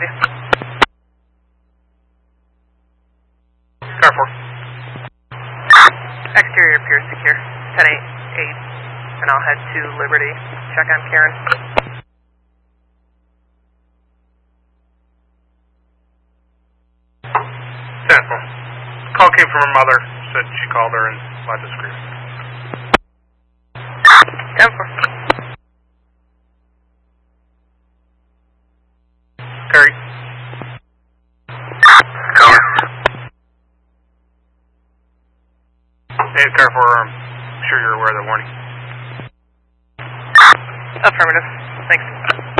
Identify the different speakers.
Speaker 1: with you.
Speaker 2: Car 4.
Speaker 1: Exterior appears secure. 10-8, and I'll head to Liberty. Check on Karen.
Speaker 2: Central. Call came from her mother. Said she called her and left a scream.
Speaker 1: 10-4.
Speaker 2: Curry.
Speaker 3: Cover.
Speaker 2: Hey, Car 4, I'm sure you're aware of the warning.
Speaker 1: Affirmative. Thanks.